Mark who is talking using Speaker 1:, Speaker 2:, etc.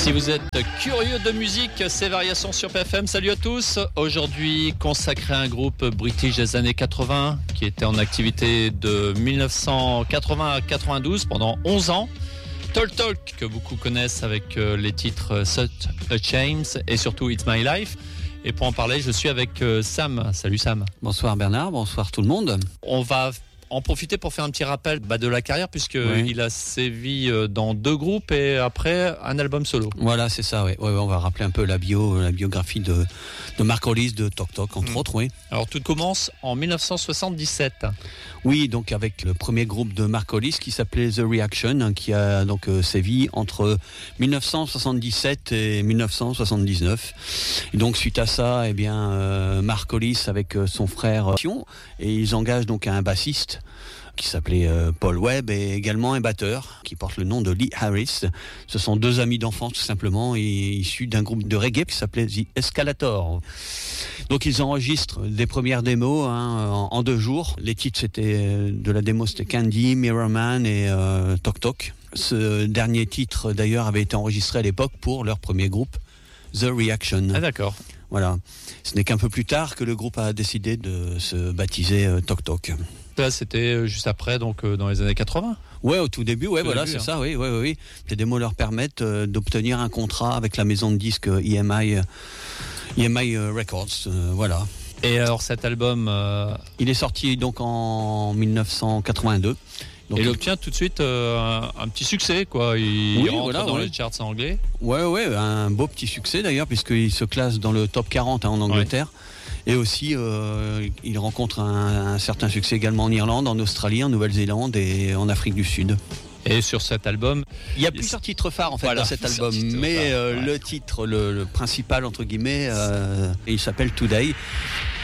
Speaker 1: Si vous êtes curieux de musique, c'est Variations sur PFM. Salut à tous. Aujourd'hui, consacré à un groupe british des années 80 qui était en activité de 1980 à 92 pendant 11 ans. Talk Talk, que beaucoup connaissent avec les titres Such a Change et surtout It's My Life. Et pour en parler, je suis avec Sam. Salut Sam.
Speaker 2: Bonsoir Bernard, bonsoir tout le monde.
Speaker 1: On va en profiter pour faire un petit rappel de la carrière, puisqu'il a sévi dans 2 groupes et après un album solo.
Speaker 2: Voilà, c'est ça, oui. On va rappeler un peu la biographie de Mark Hollis de Talk Talk, entre autres, oui.
Speaker 1: Alors tout commence en 1977.
Speaker 2: Oui, donc avec le premier groupe de Mark Hollis qui s'appelait The Reaction, qui a donc sévi entre 1977 et 1979. Et donc suite à ça, Mark Hollis avec son frère et ils engagent donc un bassiste qui s'appelait Paul Webb et également un batteur qui porte le nom de Lee Harris. Ce sont 2 amis d'enfance tout simplement et issus d'un groupe de reggae qui s'appelait The Escalator. Donc ils enregistrent des premières démos en 2 jours. Les titres de la démo c'était Candy, Mirror Man et Talk Talk. Ce dernier titre d'ailleurs avait été enregistré à l'époque pour leur premier groupe The Reaction.
Speaker 1: Ah d'accord.
Speaker 2: Voilà. Ce n'est qu'un peu plus tard que le groupe a décidé de se baptiser Talk Talk.
Speaker 1: Là, c'était juste après, donc dans les années 80.
Speaker 2: Ouais, au tout début, c'est ça, oui. Les démos leur permettent d'obtenir un contrat avec la maison de disques EMI Records, voilà.
Speaker 1: Et alors cet album,
Speaker 2: il est sorti donc en 1982. Donc,
Speaker 1: il obtient tout de suite un petit succès, quoi. Il rentre dans les charts anglais.
Speaker 2: Ouais, un beau petit succès d'ailleurs, puisqu'il se classe dans le top 40 en Angleterre. Ouais. Et aussi, il rencontre un certain succès également en Irlande, en Australie, en Nouvelle-Zélande et en Afrique du Sud.
Speaker 1: Et sur cet album,
Speaker 2: il y a plusieurs titres phares en fait dans cet album, mais le titre, le principal entre guillemets, il s'appelle Today.